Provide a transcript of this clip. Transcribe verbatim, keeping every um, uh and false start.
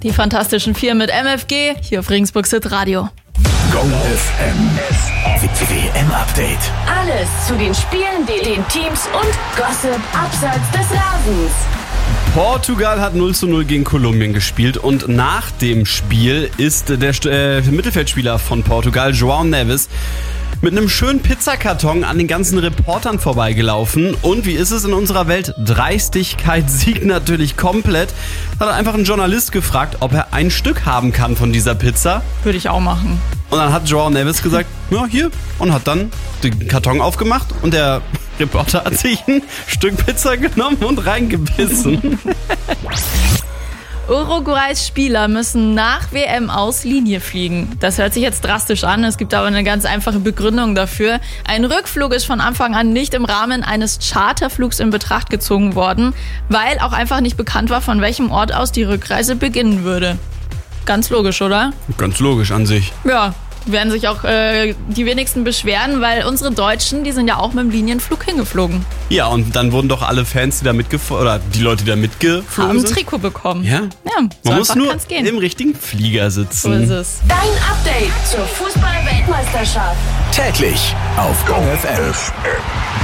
Die Fantastischen Vier mit M F G hier auf Regensburg Hit Radio. Go F M W M-Update. Alles zu den Spielen, den Teams und Gossip abseits des Rasens. Portugal hat null zu null gegen Kolumbien gespielt und nach dem Spiel ist der äh, Mittelfeldspieler von Portugal, João Neves, mit einem schönen Pizzakarton an den ganzen Reportern vorbeigelaufen. Und wie ist es in unserer Welt? Dreistigkeit siegt natürlich komplett. Hat einfach einen Journalist gefragt, ob er ein Stück haben kann von dieser Pizza. Würde ich auch machen. Und dann hat João Neves gesagt, ja, hier. Und hat dann den Karton aufgemacht und der Reporter hat sich ein Stück Pizza genommen und reingebissen. Uruguays Spieler müssen nach W M aus Linie fliegen. Das hört sich jetzt drastisch an, es gibt aber eine ganz einfache Begründung dafür. Ein Rückflug ist von Anfang an nicht im Rahmen eines Charterflugs in Betracht gezogen worden, weil auch einfach nicht bekannt war, von welchem Ort aus die Rückreise beginnen würde. Ganz logisch, oder? Ganz logisch an sich. Ja, werden sich auch äh, die wenigsten beschweren, weil unsere Deutschen, die sind ja auch mit dem Linienflug hingeflogen. Ja, und dann wurden doch alle Fans, die da mitgeflogen, oder die Leute, die da mitgeflogen Haben ein sind. Trikot bekommen. Ja, ja so man muss nur kann's gehen. im richtigen Flieger sitzen. So ist es. Dein Update zur Fußball-Weltmeisterschaft. Täglich auf Go F M.